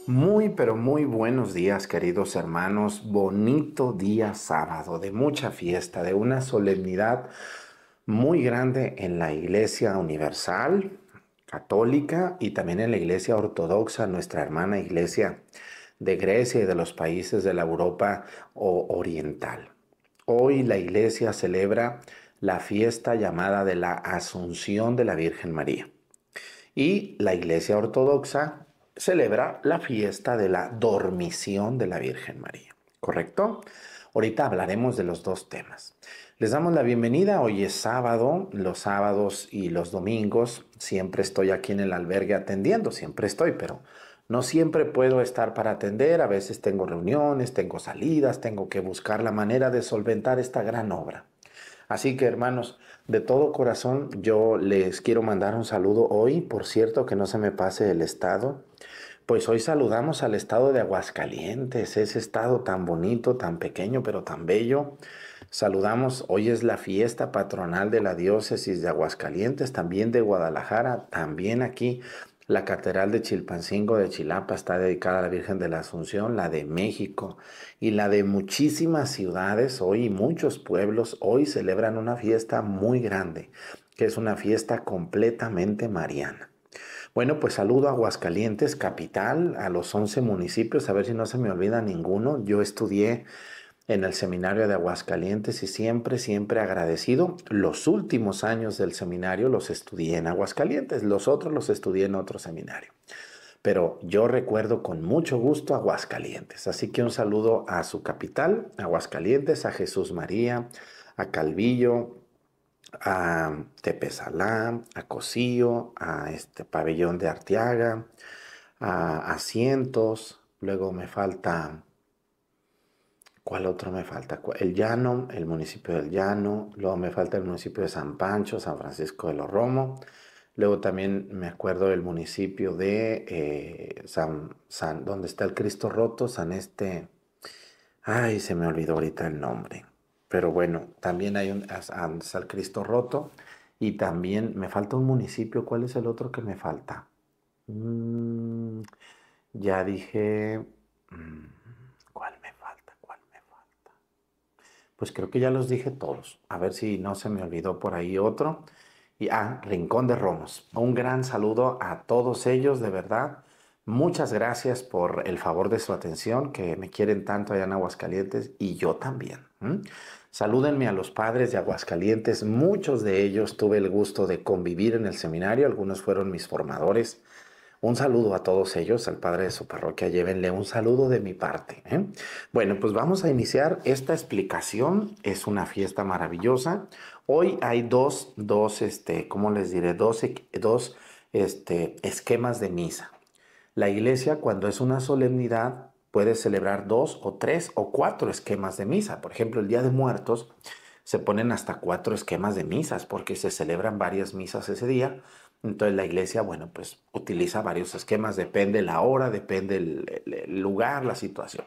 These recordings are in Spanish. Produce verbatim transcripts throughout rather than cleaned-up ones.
Muy, pero muy buenos días, queridos hermanos. Bonito día sábado, de mucha fiesta, de una solemnidad muy grande en la Iglesia Universal, Católica y también en la Iglesia Ortodoxa, nuestra hermana Iglesia de Grecia y de los países de la Europa o- Oriental. Hoy la Iglesia celebra la fiesta llamada de la Asunción de la Virgen María. Y la Iglesia Ortodoxa celebra la fiesta de la Dormición de la Virgen María. ¿Correcto? Ahorita hablaremos de los dos temas. Les damos la bienvenida. Hoy es sábado. Los sábados y los domingos siempre estoy aquí en el albergue atendiendo. Siempre estoy, pero no siempre puedo estar para atender. A veces tengo reuniones, tengo salidas, tengo que buscar la manera de solventar esta gran obra. Así que hermanos, de todo corazón yo les quiero mandar un saludo hoy. Por cierto, que no se me pase el estado. Pues hoy saludamos al estado de Aguascalientes, ese estado tan bonito, tan pequeño, pero tan bello. Saludamos, hoy es la fiesta patronal de la diócesis de Aguascalientes, también de Guadalajara, también aquí la Catedral de Chilpancingo de Chilapa está dedicada a la Virgen de la Asunción, la de México y la de muchísimas ciudades, hoy muchos pueblos, hoy celebran una fiesta muy grande, que es una fiesta completamente mariana. Bueno, pues saludo a Aguascalientes, capital, a los once municipios, a ver si no se me olvida ninguno. Yo estudié en el seminario de Aguascalientes y siempre, siempre agradecido. Los últimos años del seminario los estudié en Aguascalientes, los otros los estudié en otro seminario. Pero yo recuerdo con mucho gusto Aguascalientes. Así que un saludo a su capital, Aguascalientes, a Jesús María, a Calvillo, a Tepesalá, a Cocío, a este pabellón de Arteaga, a Asientos. Luego me falta, ¿cuál otro me falta? El Llano, el municipio del Llano. Luego me falta el municipio de San Pancho, San Francisco de los Romo. Luego también me acuerdo del municipio de eh, San, San, donde está el Cristo Roto, San este. Ay, se me olvidó ahorita el nombre. Pero bueno, también hay un San San Cristo Roto. Y también me falta un municipio. ¿Cuál es el otro que me falta? Mm, ya dije. mm, ¿Cuál me falta? ¿Cuál me falta? Pues creo que ya los dije todos. A ver si no se me olvidó por ahí otro. Y ah, Rincón de Romos. Un gran saludo a todos ellos, de verdad. Muchas gracias por el favor de su atención, que me quieren tanto allá en Aguascalientes y yo también. ¿m? Salúdenme a los padres de Aguascalientes. Muchos de ellos tuve el gusto de convivir en el seminario. Algunos fueron mis formadores. Un saludo a todos ellos, al padre de su parroquia, llévenle un saludo de mi parte. ¿eh? Bueno, pues vamos a iniciar esta explicación. Es una fiesta maravillosa. Hoy hay dos, dos, este, ¿cómo les diré? Dos, dos este, esquemas de misa. La iglesia, cuando es una solemnidad, puede celebrar dos o tres o cuatro esquemas de misa. Por ejemplo, el Día de Muertos se ponen hasta cuatro esquemas de misas porque se celebran varias misas ese día. Entonces la iglesia, bueno, pues utiliza varios esquemas, depende la hora, depende el, el- el lugar, la situación.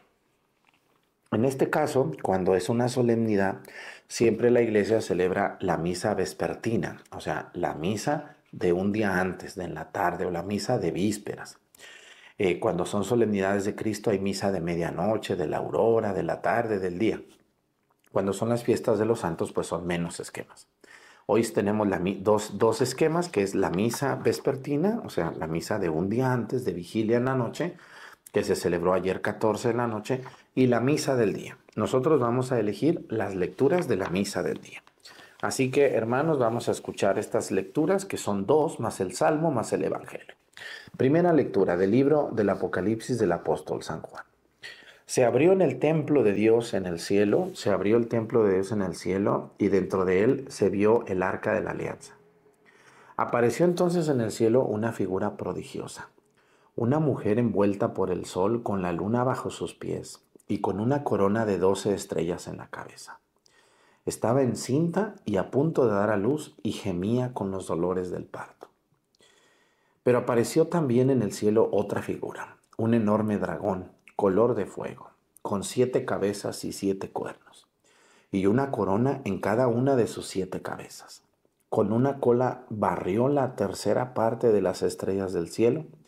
En este caso, cuando es una solemnidad, siempre la iglesia celebra la misa vespertina, o sea, la misa de un día antes, de en la tarde, o la misa de vísperas. Eh, cuando son solemnidades de Cristo hay misa de medianoche, de la aurora, de la tarde, del día. Cuando son las fiestas de los santos, pues son menos esquemas. Hoy tenemos la, dos, dos esquemas, que es la misa vespertina, o sea, la misa de un día antes, de vigilia en la noche, que se celebró ayer catorce de la noche, y la misa del día. Nosotros vamos a elegir las lecturas de la misa del día. Así que, hermanos, vamos a escuchar estas lecturas, que son dos, más el Salmo, más el Evangelio. Primera lectura del libro del Apocalipsis del apóstol San Juan. Se abrió en el templo de Dios en el cielo, se abrió el templo de Dios en el cielo, y dentro de él se vio el arca de la alianza. Apareció entonces en el cielo una figura prodigiosa, una mujer envuelta por el sol con la luna bajo sus pies y con una corona de doce estrellas en la cabeza. Estaba encinta y a punto de dar a luz y gemía con los dolores del parto. Pero apareció también en el cielo otra figura, un enorme dragón, color de fuego, con siete cabezas y siete cuernos, y una corona en cada una de sus siete cabezas. Con una cola barrió la tercera parte de las estrellas del cielo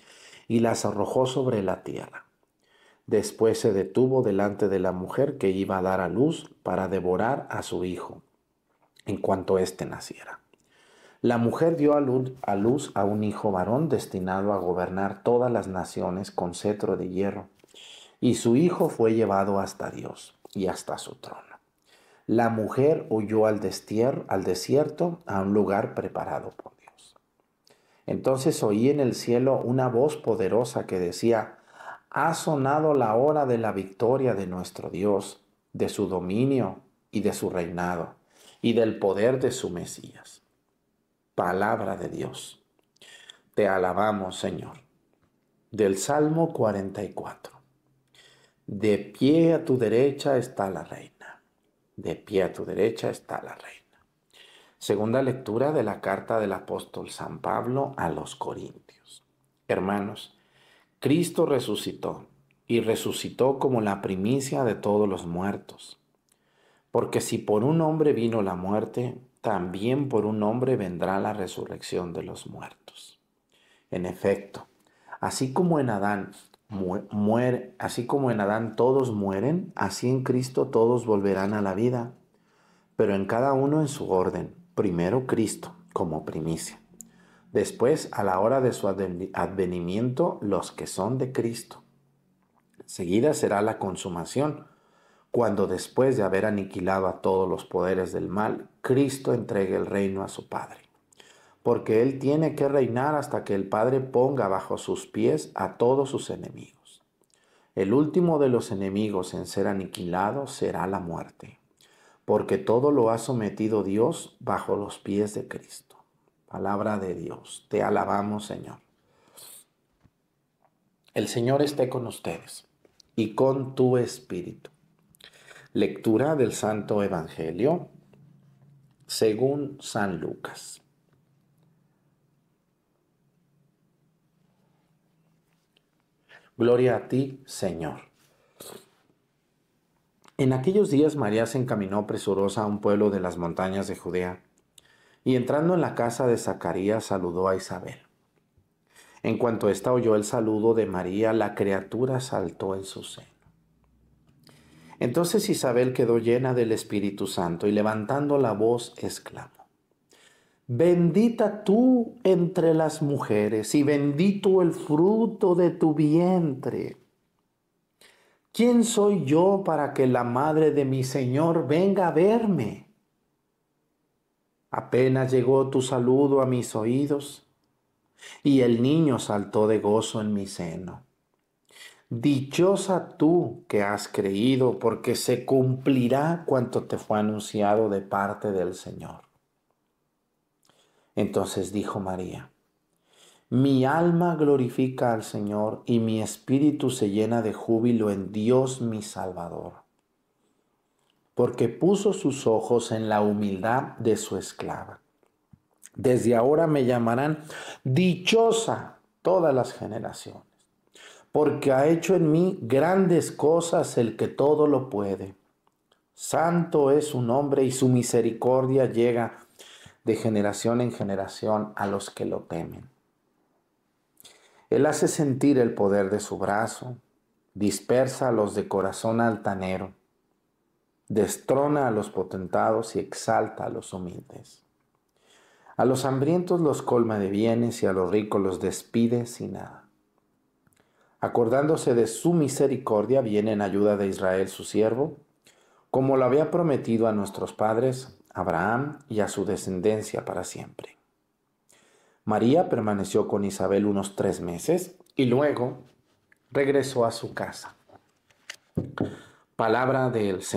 y las arrojó sobre la tierra. Después se detuvo delante de la mujer que iba a dar a luz para devorar a su hijo en cuanto éste naciera. La mujer dio a luz, a luz a un hijo varón destinado a gobernar todas las naciones con cetro de hierro, y su hijo fue llevado hasta Dios y hasta su trono. La mujer huyó al, destier, al desierto, a un lugar preparado por Dios. Entonces oí en el cielo una voz poderosa que decía: ha sonado la hora de la victoria de nuestro Dios, de su dominio y de su reinado, y del poder de su Mesías. Palabra de Dios. Te alabamos, Señor. Del Salmo cuarenta y cuatro. De pie a tu derecha está la reina. De pie a tu derecha está la reina. Segunda lectura de la carta del apóstol San Pablo a los Corintios. Hermanos, Cristo resucitó, y resucitó como la primicia de todos los muertos. Porque si por un hombre vino la muerte, también por un hombre vendrá la resurrección de los muertos. En efecto, así como en Adán muere, así como en Adán todos mueren, así en Cristo todos volverán a la vida, pero en cada uno en su orden. Primero Cristo como primicia. Después, a la hora de su advenimiento, los que son de Cristo. Seguida será la consumación, cuando después de haber aniquilado a todos los poderes del mal, Cristo entregue el reino a su Padre. Porque Él tiene que reinar hasta que el Padre ponga bajo sus pies a todos sus enemigos. El último de los enemigos en ser aniquilado será la muerte, porque todo lo ha sometido Dios bajo los pies de Cristo. Palabra de Dios. Te alabamos, Señor. El Señor esté con ustedes y con tu espíritu. Lectura del Santo Evangelio según San Lucas. Gloria a ti, Señor. En aquellos días María se encaminó presurosa a un pueblo de las montañas de Judea, y entrando en la casa de Zacarías saludó a Isabel. En cuanto ésta oyó el saludo de María, la criatura saltó en su seno. Entonces Isabel quedó llena del Espíritu Santo y levantando la voz exclamó: bendita tú entre las mujeres y bendito el fruto de tu vientre. ¿Quién soy yo para que la madre de mi Señor venga a verme? Apenas llegó tu saludo a mis oídos, y el niño saltó de gozo en mi seno. Dichosa tú que has creído, porque se cumplirá cuanto te fue anunciado de parte del Señor. Entonces dijo María: mi alma glorifica al Señor, y mi espíritu se llena de júbilo en Dios mi Salvador, porque puso sus ojos en la humildad de su esclava. Desde ahora me llamarán dichosa todas las generaciones, porque ha hecho en mí grandes cosas el que todo lo puede. Santo es su nombre, y su misericordia llega de generación en generación a los que lo temen. Él hace sentir el poder de su brazo, dispersa a los de corazón altanero, destrona a los potentados y exalta a los humildes. A los hambrientos los colma de bienes y a los ricos los despide sin nada. Acordándose de su misericordia, viene en ayuda de Israel su siervo, como lo había prometido a nuestros padres, Abraham, y a su descendencia para siempre. María permaneció con Isabel unos tres meses y luego regresó a su casa. Palabra del Señor.